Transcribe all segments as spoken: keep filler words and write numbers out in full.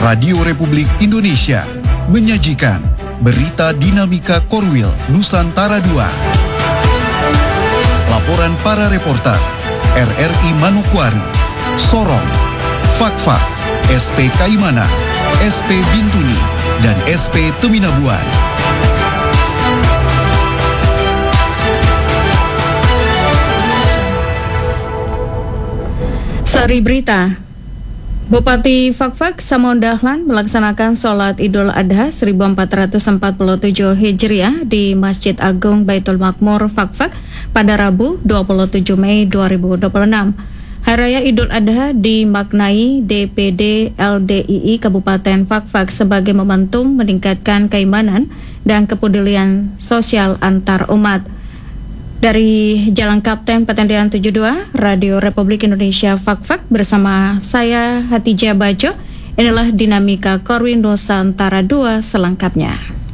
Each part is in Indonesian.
Radio Republik Indonesia menyajikan Berita Dinamika Korwil Nusantara dua. Laporan para reporter R R I Manokwari, Sorong, Fakfak, S P Kaimana, S P Bintuni, dan S P Teminabuan. Sari berita. Bupati Fakfak Samoan Dahlan melaksanakan sholat Idul Adha seribu empat ratus empat puluh tujuh Hijriah di Masjid Agung Baitul Makmur Fakfak pada Rabu dua puluh tujuh Mei dua ribu dua puluh enam. Hari Raya Idul Adha dimaknai D P D L D I I Kabupaten Fakfak sebagai momentum meningkatkan keimanan dan kepedulian sosial antar umat. Dari Jalan Kapten Petendian tujuh puluh dua, Radio Republik Indonesia Fakfak bersama saya Hatijah Bajo. Inilah Dinamika Korwil Nusantara dua selengkapnya.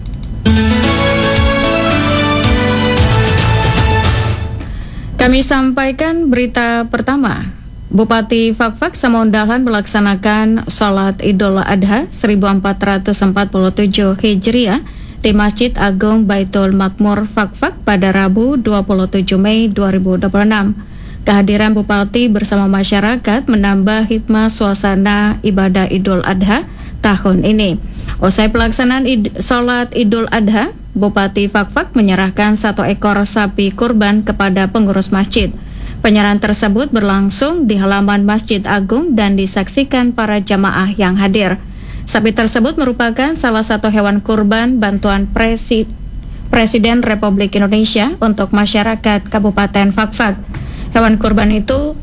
Kami sampaikan berita pertama. Bupati Fakfak Samoan Dahlan melaksanakan sholat Idul Adha seribu empat ratus empat puluh tujuh Hijriah di Masjid Agung Baitul Makmur Fakfak pada Rabu dua puluh tujuh Mei dua ribu dua puluh enam. Kehadiran Bupati bersama masyarakat menambah hikmah suasana ibadah Idul Adha tahun ini. Usai pelaksanaan id- sholat Idul Adha, Bupati Fakfak menyerahkan satu ekor sapi kurban kepada pengurus masjid. Penyerahan tersebut berlangsung di halaman Masjid Agung dan disaksikan para jamaah yang hadir. Sapi tersebut merupakan salah satu hewan kurban bantuan Presi- Presiden Republik Indonesia untuk masyarakat Kabupaten Fakfak. Hewan kurban itu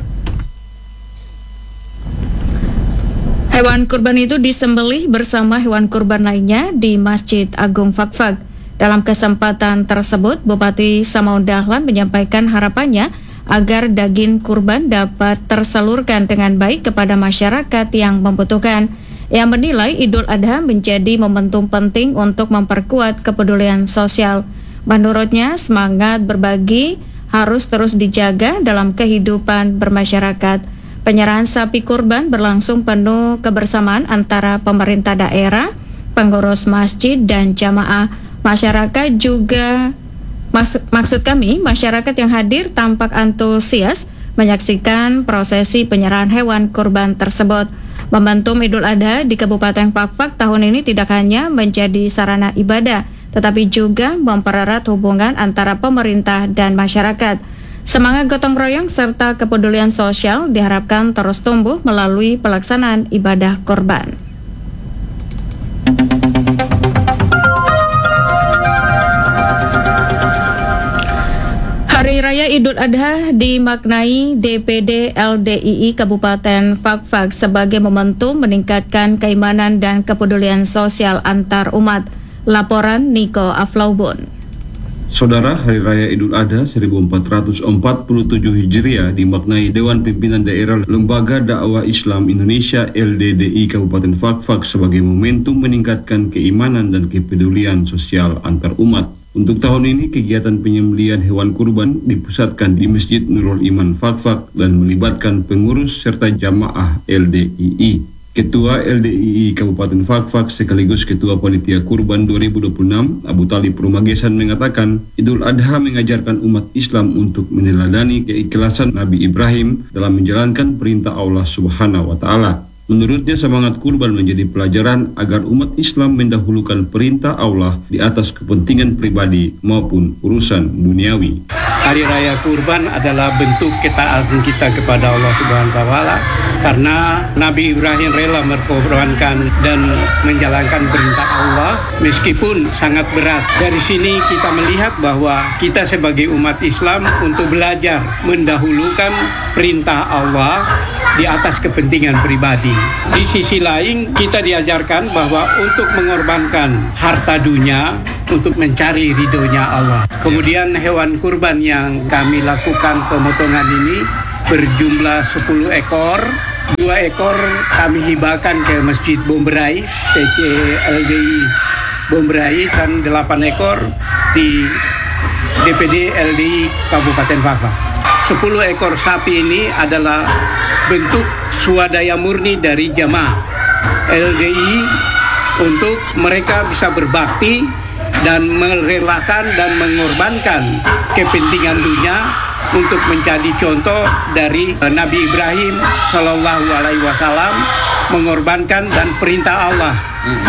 Hewan kurban itu disembelih bersama hewan kurban lainnya di Masjid Agung Fakfak. Dalam kesempatan tersebut, Bupati Samoan Dahlan menyampaikan harapannya agar daging kurban dapat tersalurkan dengan baik kepada masyarakat yang membutuhkan. Yang menilai Idul Adha menjadi momentum penting untuk memperkuat kepedulian sosial. Menurutnya, semangat berbagi harus terus dijaga dalam kehidupan bermasyarakat. Penyerahan sapi kurban berlangsung penuh kebersamaan antara pemerintah daerah, pengurus masjid, dan jamaah. Masyarakat juga, maksud, maksud kami, masyarakat yang hadir tampak antusias menyaksikan prosesi penyerahan hewan kurban tersebut. Momentum Idul Adha di Kabupaten Fakfak tahun ini tidak hanya menjadi sarana ibadah, tetapi juga mempererat hubungan antara pemerintah dan masyarakat. Semangat gotong royong serta kepedulian sosial diharapkan terus tumbuh melalui pelaksanaan ibadah kurban. Hari Raya Idul Adha dimaknai D P D L D I I Kabupaten Fakfak sebagai momentum meningkatkan keimanan dan kepedulian sosial antar umat. Laporan Niko Aflaubun. Saudara, Hari Raya Idul Adha seribu empat ratus empat puluh tujuh Hijriah dimaknai Dewan Pimpinan Daerah Lembaga Dakwah Islam Indonesia L D D I Kabupaten Fakfak sebagai momentum meningkatkan keimanan dan kepedulian sosial antar umat. Untuk tahun ini, kegiatan penyembelihan hewan kurban dipusatkan di Masjid Nurul Iman Fakfak dan melibatkan pengurus serta jamaah L D I I. Ketua L D I I Kabupaten Fakfak sekaligus Ketua Panitia Kurban dua ribu dua puluh enam, Abu Talib Rumagesan mengatakan, Idul Adha mengajarkan umat Islam untuk meneladani keikhlasan Nabi Ibrahim dalam menjalankan perintah Allah Subhanahu wa Ta'ala. Menurutnya, semangat kurban menjadi pelajaran agar umat Islam mendahulukan perintah Allah di atas kepentingan pribadi maupun urusan duniawi. Hari Raya Kurban adalah bentuk ketaatan kita kepada Allah Subhanahu wa Ta'ala, karena Nabi Ibrahim rela berkorbankan dan menjalankan perintah Allah meskipun sangat berat. Dari sini kita melihat bahwa kita sebagai umat Islam untuk belajar mendahulukan perintah Allah di atas kepentingan pribadi. Di sisi lain, kita diajarkan bahwa untuk mengorbankan harta dunia untuk mencari ridhonya Allah. Kemudian hewan kurban yang kami lakukan pemotongan ini berjumlah sepuluh ekor. Dua ekor kami hibahkan ke Masjid Bomberai, P C L D I Bomberai, dan delapan ekor di D P D L D I Kabupaten Fakfak. Sepuluh ekor sapi ini adalah bentuk swadaya murni dari jamaah L D I untuk mereka bisa berbakti dan merelakan dan mengorbankan kepentingan dunia untuk menjadi contoh dari Nabi Ibrahim Shallallahu Alaihi Wasallam, mengorbankan dan perintah Allah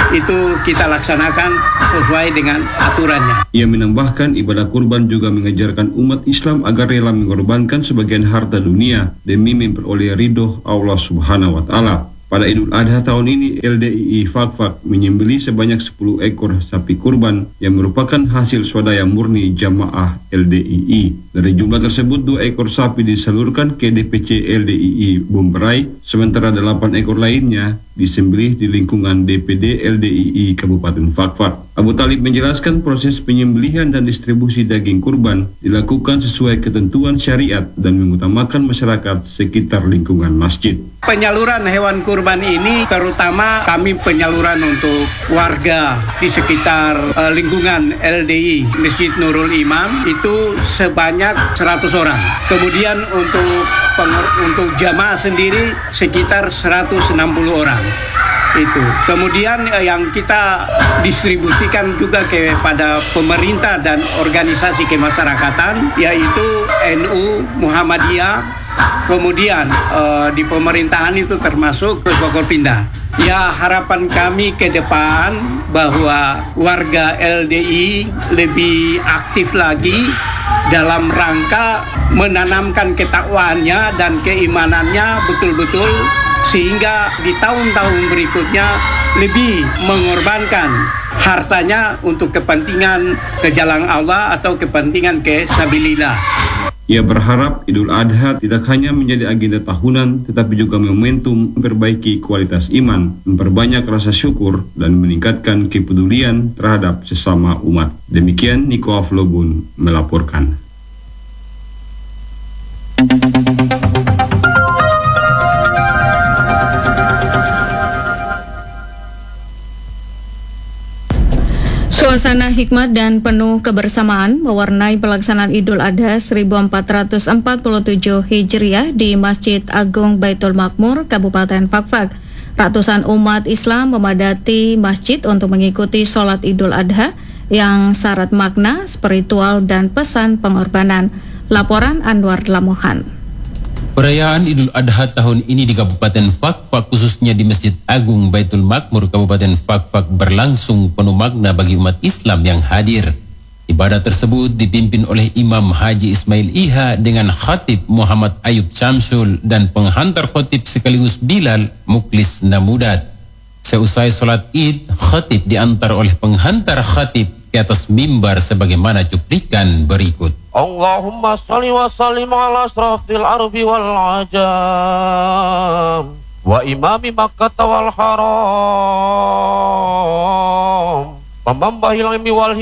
itu kita laksanakan sesuai dengan aturannya. Ia menambahkan ibadah kurban juga mengajarkan umat Islam agar rela mengorbankan sebagian harta dunia demi memperoleh ridho Allah Subhanahu wa Ta'ala. Pada Idul Adha tahun ini, L D I I Fakfak menyembelih sebanyak sepuluh ekor sapi kurban yang merupakan hasil swadaya murni jamaah L D I I. Dari jumlah tersebut, dua ekor sapi disalurkan ke D P C L D I I Bomberai, sementara delapan ekor lainnya disembelih di lingkungan D P D L D I I Kabupaten Fakfak. Abu Talib menjelaskan proses penyembelihan dan distribusi daging kurban dilakukan sesuai ketentuan syariat dan mengutamakan masyarakat sekitar lingkungan masjid. Penyaluran hewan kurban ini terutama kami penyaluran untuk warga di sekitar uh, lingkungan L D I Masjid Nurul Imam itu sebanyak seratus orang. Kemudian untuk pengor- untuk jamaah sendiri sekitar seratus enam puluh orang. Itu. Kemudian eh, yang kita distribusikan juga kepada pemerintah dan organisasi kemasyarakatan yaitu N U, Muhammadiyah. Kemudian eh, di pemerintahan itu termasuk Forkopimda. Ya, harapan kami ke depan bahwa warga L D I lebih aktif lagi dalam rangka menanamkan ketakwaannya dan keimanannya betul-betul, sehingga di tahun-tahun berikutnya lebih mengorbankan hartanya untuk kepentingan ke jalan Allah atau kepentingan ke sabilillah. Ia berharap Idul Adha tidak hanya menjadi agenda tahunan, tetapi juga momentum memperbaiki kualitas iman, memperbanyak rasa syukur, dan meningkatkan kepedulian terhadap sesama umat. Demikian Niko Aflobun melaporkan. Suasana hikmat dan penuh kebersamaan mewarnai pelaksanaan Idul Adha seribu empat ratus empat puluh tujuh Hijriah di Masjid Agung Baitul Makmur, Kabupaten Fakfak. Ratusan umat Islam memadati masjid untuk mengikuti sholat Idul Adha yang syarat makna, spiritual, dan pesan pengorbanan. Laporan Anwar Lamohan. Perayaan Idul Adha tahun ini di Kabupaten Fakfak, khususnya di Masjid Agung Baitul Makmur Kabupaten Fakfak, berlangsung penuh makna bagi umat Islam yang hadir. Ibadah tersebut dipimpin oleh Imam Haji Ismail Iha dengan Khatib Muhammad Ayub Syamsul dan penghantar khatib sekaligus Bilal Muklis Namudat. Seusai sholat Id, khatib diantar oleh penghantar khatib ke atas mimbar sebagaimana cuplikan berikut. Allahumma salli wa sallim ala asrafil arbi wal ajam wa imami Makkah wal haram pambambahil ilmi wal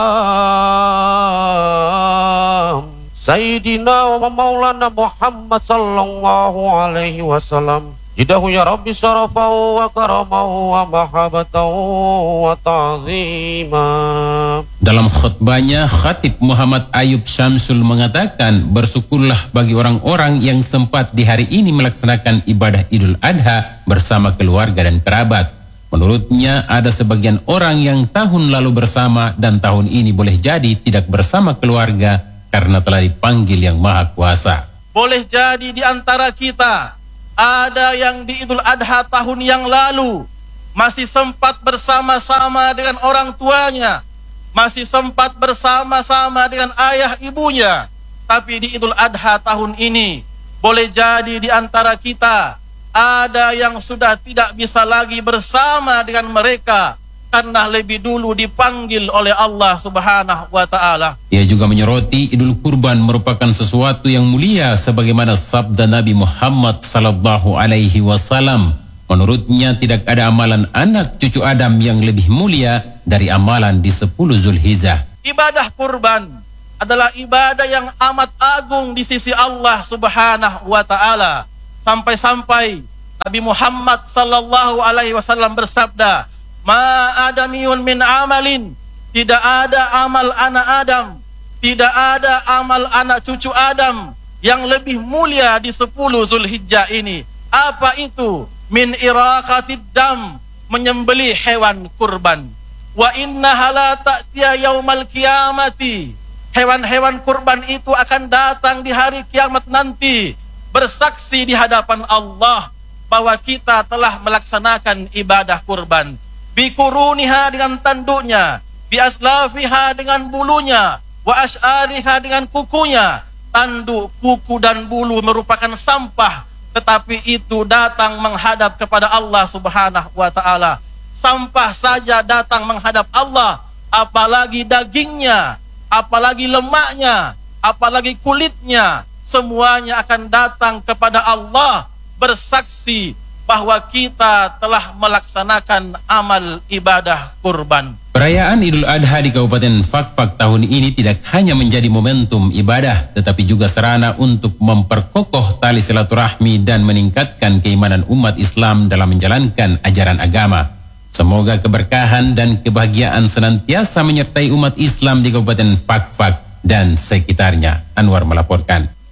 hikam Sayyidina wa maulana Muhammad sallallahu alaihi wasallam jidahu ya Rabbi syarafahu wa karamahu wa mahabatahu wa ta'zimah. Dalam khutbahnya, Khatib Muhammad Ayub Syamsul mengatakan, bersyukurlah bagi orang-orang yang sempat di hari ini melaksanakan ibadah Idul Adha bersama keluarga dan kerabat. Menurutnya, ada sebagian orang yang tahun lalu bersama dan tahun ini boleh jadi tidak bersama keluarga karena telah dipanggil Yang Maha Kuasa. Boleh jadi di antara kita ada yang di Idul Adha tahun yang lalu masih sempat bersama-sama dengan orang tuanya, masih sempat bersama-sama dengan ayah ibunya. Tapi di Idul Adha tahun ini boleh jadi di antara kita ada yang sudah tidak bisa lagi bersama dengan mereka karena lebih dulu dipanggil oleh Allah Subhanahu wa Ta'ala. Ia juga menyoroti Idul Kurban merupakan sesuatu yang mulia sebagaimana sabda Nabi Muhammad sallallahu alaihi wasallam. Menurutnya tidak ada amalan anak cucu Adam yang lebih mulia dari amalan di sepuluh Zulhijjah. Ibadah kurban adalah ibadah yang amat agung di sisi Allah Subhanahu wa Ta'ala. Sampai-sampai Nabi Muhammad sallallahu alaihi wasallam bersabda, Ma adamiyun min amalin, tidak ada amal anak Adam, tidak ada amal anak cucu Adam yang lebih mulia di sepuluh Zulhijjah ini. Apa itu? min iraqatid dam, menyembelih hewan kurban. Wa innaha la ta'tiya yaumal qiyamati, hewan-hewan kurban itu akan datang di hari kiamat nanti bersaksi di hadapan Allah bahwa kita telah melaksanakan ibadah kurban. Bikuruniha dengan tanduknya, biaslafiha dengan bulunya, wa ash'ariha dengan kukunya. Tanduk, kuku dan bulu merupakan sampah, tetapi itu datang menghadap kepada Allah Subhanahu wa ta'ala. Sampah saja datang menghadap Allah, apalagi dagingnya, apalagi lemaknya, apalagi kulitnya, semuanya akan datang kepada Allah bersaksi bahwa kita telah melaksanakan amal ibadah kurban. Perayaan Idul Adha di Kabupaten Fakfak tahun ini tidak hanya menjadi momentum ibadah, tetapi juga sarana untuk memperkokoh tali silaturahmi dan meningkatkan keimanan umat Islam dalam menjalankan ajaran agama. Semoga keberkahan dan kebahagiaan senantiasa menyertai umat Islam di Kabupaten Fakfak dan sekitarnya. Anwar melaporkan.